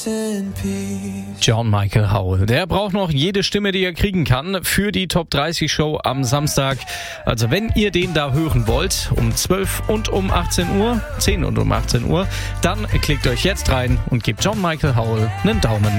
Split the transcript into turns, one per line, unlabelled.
John Michael Howell. Der braucht noch jede Stimme, die er kriegen kann für die Top 30 Show am Samstag. Also wenn ihr den da hören wollt, um 12 und um 18 Uhr, 10 und um 18 Uhr, dann klickt euch jetzt rein und gebt John Michael Howell einen Daumen